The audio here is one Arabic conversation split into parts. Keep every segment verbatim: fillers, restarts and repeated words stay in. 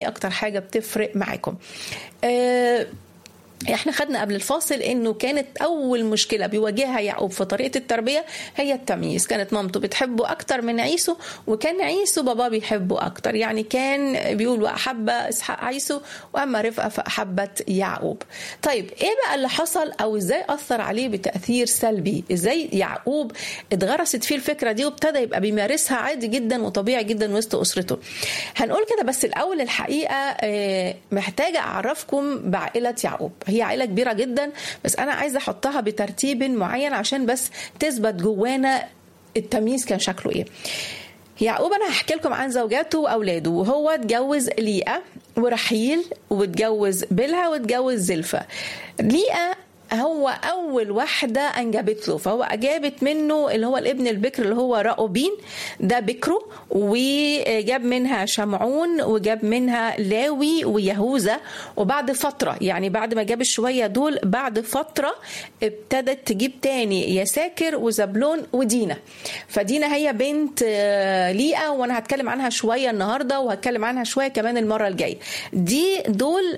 اكتر حاجه بتفرق معاكم. أه احنا خدنا قبل الفاصل انه كانت اول مشكله بيواجهها يعقوب في طريقه التربيه هي التمييز. كانت مامته بتحبه اكتر من عيسو، وكان عيسو بابا بيحبه اكتر، يعني كان بيقول واحب اسحاق عيسو واما رفقه فاحبت يعقوب. طيب ايه بقى اللي حصل او ازاي اثر عليه بتاثير سلبي؟ ازاي يعقوب اتغرست فيه الفكره دي وابتدى يبقى بيمارسها عادي جدا وطبيعي جدا وسط اسرته؟ هنقول كده، بس الاول الحقيقه محتاجه اعرفكم بعائله يعقوب. هي عائلة كبيرة جدا، بس أنا عايزة أحطها بترتيب معين عشان بس تثبت جوانا التمييز كان شكله إيه. يعقوب أنا هحكي لكم عن زوجاته وأولاده. وهو اتجوز ليئة ورحيل، واتجوز بلها، واتجوز زلفة. ليئة هو أول واحدة أنجبت له، فهو أجابت منه اللي هو الابن البكر اللي هو راؤوبين، ده بكره، وجاب منها شمعون، وجاب منها لاوي ويهوذا. وبعد فترة، يعني بعد ما جاب الشوية دول، بعد فترة ابتدت تجيب تاني يساكر وزبلون ودينا. فدينا هي بنت ليئة، وأنا هتكلم عنها شوية النهاردة، وهتكلم عنها شوية كمان المرة الجاية. دي دول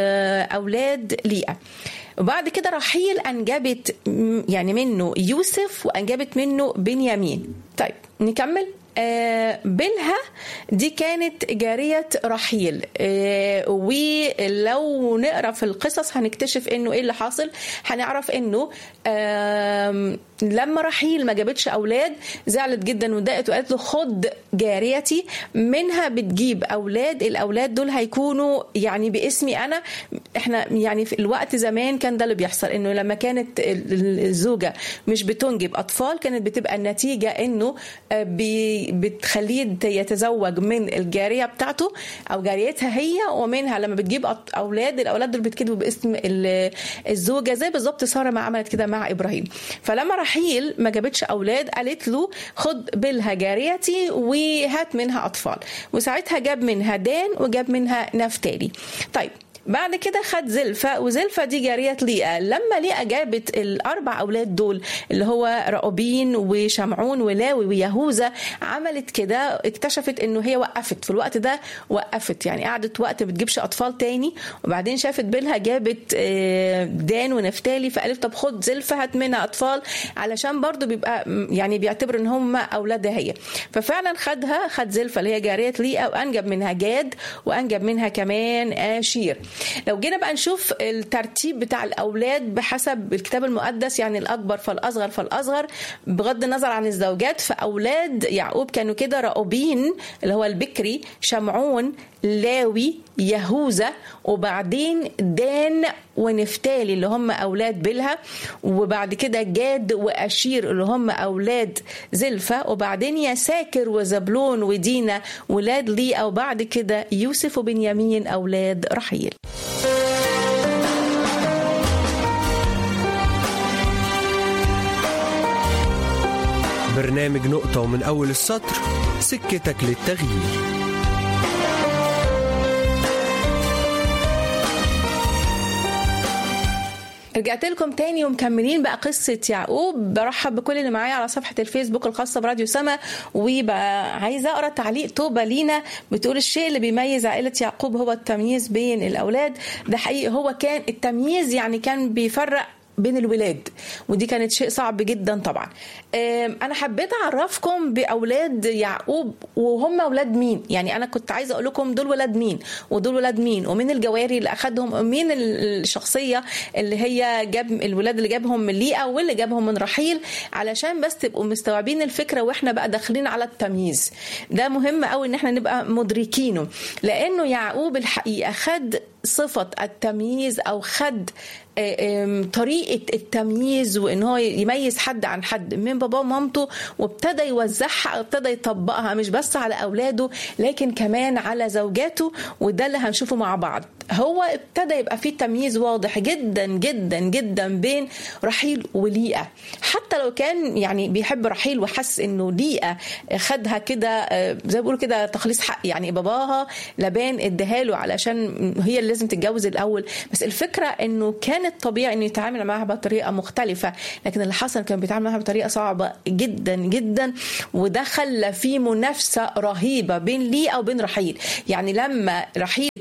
أولاد ليئة. وبعد كده رحيل أنجبت يعني منه يوسف، وأنجبت منه بنيامين. طيب نكمل. آه بلها دي كانت جارية رحيل. آه ولو نقرأ في القصص هنكتشف انه ايه اللي حاصل. هنعرف انه آه لما رحيل ما جابتش اولاد زعلت جدا وضاقت، وقالت له خد جاريتي، منها بتجيب اولاد، الاولاد دول هيكونوا يعني باسمي انا. احنا يعني في الوقت زمان كان ده اللي بيحصل، انه لما كانت الزوجة مش بتنجب اطفال كانت بتبقى النتيجة انه بي بتخليه يتزوج من الجارية بتاعته أو جاريتها هي، ومنها لما بتجيب أولاد، الأولاد دول بتكتبوا باسم الزوجة، زي بالظبط سارة ما عملت كده مع إبراهيم. فلما رحيل ما جابتش أولاد قالت له خد بلها جاريتي وهات منها أطفال، وساعتها جاب منها دان وجاب منها نفتالي. طيب بعد كده خد زلفة، وزلفة دي جارية ليئة. لما ليئة جابت الأربع أولاد دول اللي هو راؤوبين وشمعون ولاوي ويهوذا، عملت كده، اكتشفت إنه هي وقفت في الوقت ده، وقفت يعني قعدت وقت بتجيبش أطفال تاني. وبعدين شافت بلها جابت دان ونفتالي، فقالت طب خد زلفة هات منها أطفال، علشان برضو بيبقى يعني بيعتبر إن هم أولادها هي. ففعلا خدها، خد زلفة اللي هي جارية ليئة، وأنجب منها جاد، وأنجب منها كمان آشير. لو جينا بقى نشوف الترتيب بتاع الأولاد بحسب الكتاب المقدس، يعني الأكبر فالأصغر فالأصغر بغض النظر عن الزوجات، فأولاد يعقوب كانوا كده: راؤوبين اللي هو البكري، شمعون، لاوي، يهوذا، وبعدين دان ونفتالي اللي هم أولاد بلها، وبعد كده جاد وأشير اللي هم أولاد زلفة، وبعدين يساكر وزبلون ودينا ولاد ليئة، وبعد كده يوسف وبنيامين أولاد رحيل. برنامج نقطة ومن أول السطر، سكتك للتغيير. رجعت لكم تاني ومكملين بقى قصة يعقوب. برحب بكل اللي معايا على صفحة الفيسبوك الخاصة براديو سما. وبقى عايزة أقرأ تعليق توبة لينا بتقول الشيء اللي بيميز عائلة يعقوب هو التمييز بين الأولاد. ده حقيقي، هو كان التمييز يعني كان بيفرق بين الولاد، ودي كانت شيء صعب جدا طبعا. انا حبيت اعرفكم باولاد يعقوب وهم اولاد مين. يعني انا كنت عايزه اقول لكم دول ولاد مين ودول ولاد مين، ومين الجواري اللي اخدهم، مين الشخصيه اللي هي جاب الولاد اللي جابهم من ليئة واللي جابهم من رحيل، علشان بس تبقوا مستوعبين الفكره واحنا بقى داخلين على التمييز. ده مهم قوي ان احنا نبقى مدركينه، لانه يعقوب الحقيقه خد صفه التمييز او خد طريقة التمييز، وإن هو يميز حد عن حد من بابا ومامته، وابتدى يوزعها، ابتدى يطبقها مش بس على أولاده لكن كمان على زوجاته. وده اللي هنشوفه مع بعض. هو ابتدى يبقى فيه تمييز واضح جدا جدا جدا بين رحيل وليئة، حتى لو كان يعني بيحب رحيل وحس إنه ليئة خدها كده زي ما بيقولوا كده تخليص حق، يعني باباها لبان ادهاله علشان هي اللي لازم تتجوز الأول. بس الفكرة إنه كان الطبيعي انه يتعامل معها بطريقه مختلفه، لكن اللي حصل كان بيتعامل معها بطريقه صعبه جدا جدا، وده خلى في منافسه رهيبه بين ليئة وبين رحيل. يعني لما رحيل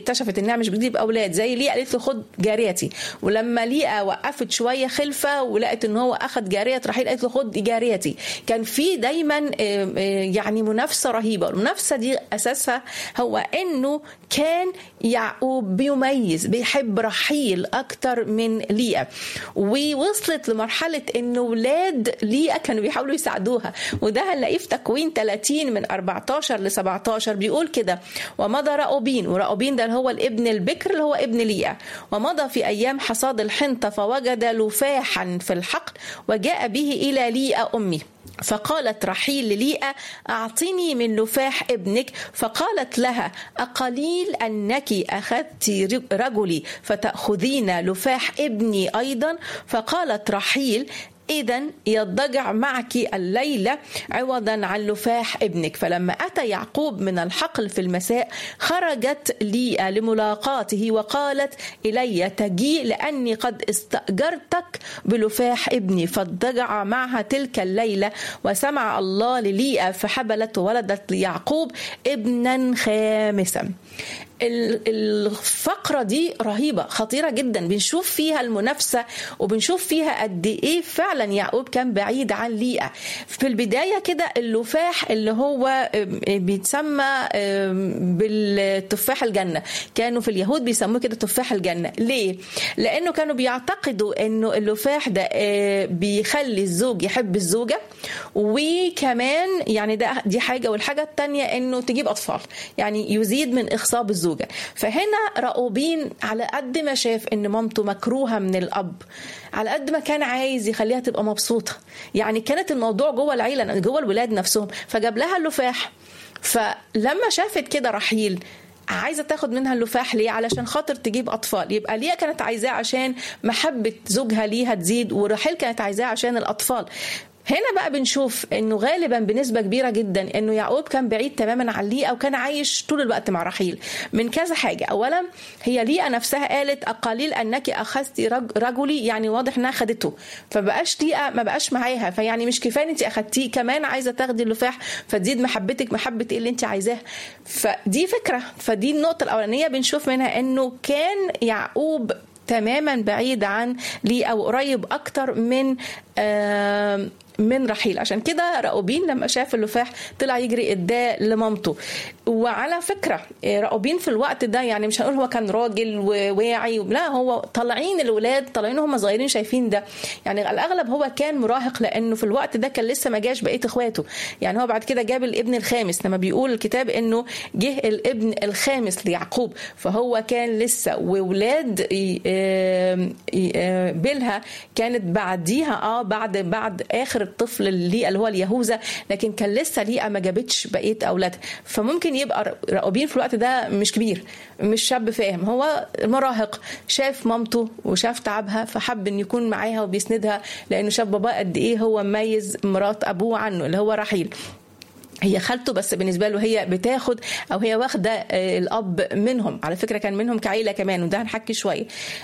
اكتشفت انها مش بتجيب اولاد زي ليئة قالت له خد جاريتي، ولما ليئة وقفت شويه خلفه ولقت ان هو اخذ جاريه رحيل قالت له خد جاريتي. كان في دايما يعني منافسه رهيبه. المنافسه دي اساسها هو انه كان يعقوب بيميز بيحب رحيل اكتر من ليئة، ووصلت لمرحله انه ولاد ليئة كانوا بيحاولوا يساعدوها. وده هنلاقيه في تكوين ثلاثين من أربعتاشر ل سبعتاشر بيقول كده: ومضى رأوبين، ورأوبين ده هو الابن البكر اللي هو ابن ليئة، ومضى في ايام حصاد الحنطة فوجد لفاحا في الحقل وجاء به الى ليئة امي، فقالت رحيل لليئة: أعطني من لفاح ابنك. فقالت لها: أقليل أنك أخذت رجلي فتأخذين لفاح ابني أيضا؟ فقالت رحيل: إذن يضجع معك الليلة عوضا عن لفاح ابنك. فلما أتى يعقوب من الحقل في المساء خرجت ليئة لملاقاته وقالت: إلي تجيء لأني قد استأجرتك بلفاح ابني. فاضطجع معها تلك الليلة، وسمع الله لليئة فحبلت وولدت ليعقوب ابنا خامسا. الفقرة دي رهيبة خطيرة جدا، بنشوف فيها المنافسة وبنشوف فيها قد ايه فعلا يعقوب كان بعيد عن ليئة. في البداية كده اللفاح اللي هو بيتسمى بالتفاح الجنة، كانوا في اليهود بيسموه كده تفاح الجنة. ليه؟ لأنه كانوا بيعتقدوا أنه اللفاح ده بيخلي الزوج يحب الزوجة، وكمان يعني ده دي حاجة، والحاجة التانية أنه تجيب أطفال، يعني يزيد من إخصاب الزوجة. فهنا رأوبين على قد ما شاف ان مامته مكروهة من الاب، على قد ما كان عايز يخليها تبقى مبسوطة. يعني كانت الموضوع جوه العيلة جوه الولاد نفسهم، فجاب لها اللفاح. فلما شافت كده رحيل عايزة تاخد منها اللفاح ليه؟ علشان خاطر تجيب أطفال. يبقى ليئة كانت عايزاه عشان محبة زوجها ليها تزيد، ورحيل كانت عايزاه عشان الأطفال. هنا بقى بنشوف انه غالبا بنسبة كبيرة جدا انه يعقوب كان بعيد تماما عن ليئة، وكان عايش طول الوقت مع رحيل من كذا حاجة. اولا هي ليئة نفسها قالت: أقليل انك اخذتي رجلي، يعني واضح انها خدته، فبقاش ليئة ما بقاش معاها، فيعني مش كفاية انت اخدتيه، كمان عايزة تاخدي اللفاح فتزيد محبتك، محبة ايه اللي انت عايزاه. فدي فكرة. فدي النقطة الاولانية بنشوف منها انه كان يعقوب تماما بعيد عن ليئة وقريب اكتر من آه من رحيل. عشان كده رأوبين لما شاف اللفاح طلع يجري اداه لمامته. وعلى فكرة رأوبين في الوقت ده يعني مش هنقول هو كان راجل وواعي، لا، هو طالعين الولاد طالعين هم صغيرين شايفين ده، يعني الأغلب هو كان مراهق، لأنه في الوقت ده كان لسه ما جاش بقية إخواته. يعني هو بعد كده جاب الابن الخامس، لما بيقول الكتاب إنه جه الابن الخامس ليعقوب، فهو كان لسه، وولاد بلها كانت بعديها اه بعد بعد آخر الطفل اللي اللي هو اليهوذا، لكن كان لسه ليئة ما جابتش بقية أولادها. فممكن يبقى رأوبين في الوقت ده مش كبير، مش شاب فاهم، هو مراهق، شاف مامته وشاف تعبها فحب ان يكون معاها وبيسندها، لأنه شاف بابا قد ايه هو مميز مرات أبوه عنه اللي هو رحيل. هي خالته بس بالنسبة له هي بتاخد أو هي واخدة الأب منهم، على فكرة كان منهم كعيلة كمان، وده هنحكي شوية.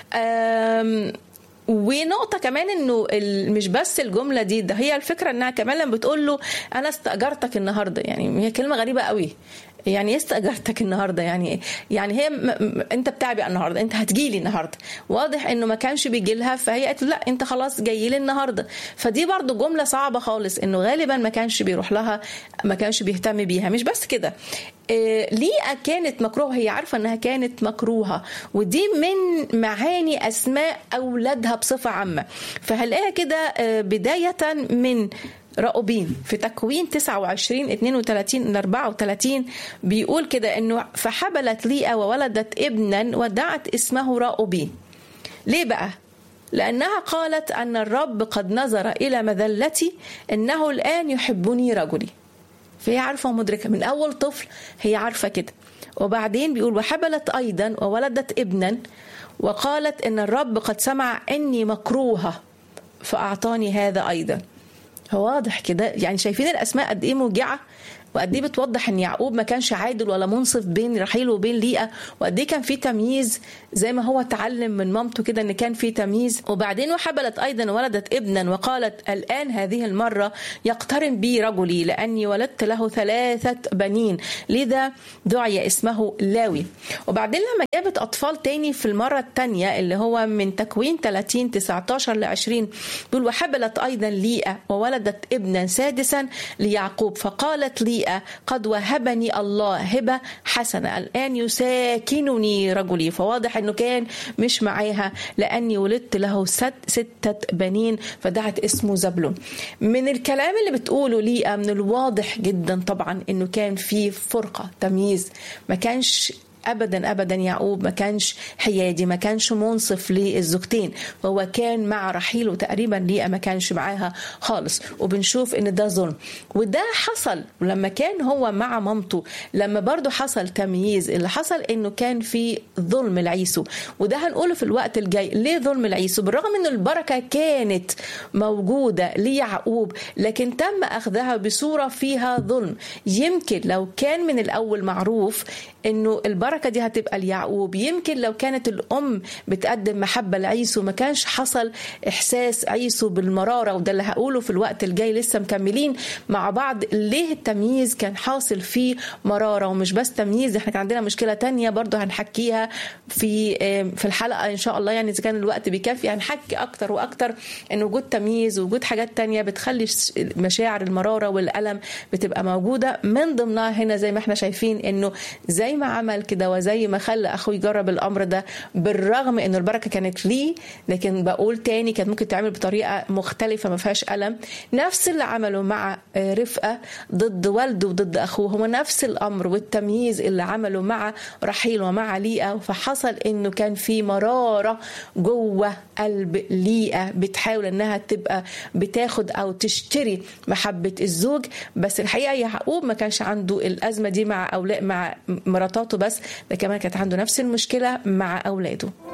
ونقطة كمان انه مش بس الجملة دي، ده هي الفكرة انها كمان لما بتقول له انا استأجرتك النهاردة، يعني هي كلمة غريبة قوي. يعني استأجرتك النهاردة يعني يعني هي م... م... انت بتاعي النهاردة، انت هتجيلي النهاردة. واضح انه ما كانش بيجي لها، فهي قالت لا انت خلاص جاي لي النهاردة. فدي برضو جملة صعبة خالص، انه غالبا ما كانش بيروح لها، ما كانش بيهتم بيها. مش بس كده، إيه ليئة كانت مكروهة، هي عارفة انها كانت مكروهة، ودي من معاني اسماء اولادها بصفة عامة. فهنلاقيها كده بداية من رأوبين في تكوين تسعة وعشرين اثنين وثلاثين إلى أربعة وثلاثين بيقول كده انه فحبلت ليئة وولدت ابنا ودعت اسمه رأوبين. ليه بقى؟ لأنها قالت أن الرب قد نظر إلى مذلتي، إنه الآن يحبني رجلي. فهي عارفة ومدركة من أول طفل، هي عارفة كده. وبعدين بيقول وحبلت أيضا وولدت ابنا وقالت إن الرب قد سمع أني مكروهة فأعطاني هذا أيضا. هو واضح كده، يعني شايفين الأسماء قد إيه موجعة، وقد ايه بتوضح ان يعقوب ما كانش عادل ولا منصف بين رحيل وبين ليئة، وقد ايه كان في تمييز زي ما هو اتعلم من مامته كده ان كان في تمييز. وبعدين وحبلت ايضا ولدت ابنا وقالت الان هذه المره يقترن بي رجلي لاني ولدت له ثلاثه بنين، لذا دعي اسمه لاوي. وبعدين لما جابت اطفال تاني في المره الثانيه اللي هو من تكوين ثلاثين تسعتاشر ل عشرين، بيقول وحبلت ايضا ليئة وولدت ابنا سادسا ليعقوب، فقالت ليئة قد وهبني الله هبه حسنه الان يساكنني رجلي. فواضح انه كان مش معاها لاني ولدت له ست ستة بنين، فدعت اسمه زبلون. من الكلام اللي بتقوله ليئة من الواضح جدا طبعا انه كان في فرقة تمييز، ما كانش ابدا ابدا يعقوب ما كانش حيادي، ما كانش منصف للزوجتين، فهو كان مع رحيل وتقريبا ليئة ما كانش معاها خالص. وبنشوف ان ده ظلم، وده حصل لما كان هو مع مامته، لما برضو حصل تمييز. اللي حصل انه كان في ظلم العيسو، وده هنقوله في الوقت الجاي ليه ظلم العيسو، بالرغم ان البركة كانت موجودة ليعقوب لكن تم اخذها بصورة فيها ظلم. يمكن لو كان من الاول معروف انه البركة دي هتبقى ليعقوب، يمكن لو كانت الام بتقدم محبة لعيسو ما كانش حصل احساس عيسو بالمرارة. وده اللي هقوله في الوقت الجاي، لسه مكملين مع بعض ليه التمييز كان حاصل فيه مرارة. ومش بس تمييز، احنا كان عندنا مشكلة تانية برضو هنحكيها في في الحلقة ان شاء الله، يعني اذا كان الوقت بيكفي هنحكي اكتر واكتر ان وجود تمييز ووجود حاجات تانية بتخلي مشاعر المرارة والألم بتبقى موجودة. من ضمنها هنا زي ما احنا شايفين انه زي ما عمل كده وزي ما خلى اخوه يجرب الامر ده، بالرغم انه البركه كانت ليه، لكن بقول تاني كانت ممكن تعمل بطريقه مختلفه ما فيهاش الم. نفس اللي عمله مع رفقه ضد والده وضد اخوه هو نفس الامر، والتمييز اللي عمله مع رحيل ومع ليئة. فحصل انه كان في مراره جوه قلب ليئة بتحاول انها تبقى بتاخد او تشتري محبه الزوج، بس الحقيقه يعقوب ما كانش عنده الازمه دي مع اولاد مع مراتاته بس، ده كمان كانت عنده نفس المشكلة مع أولاده.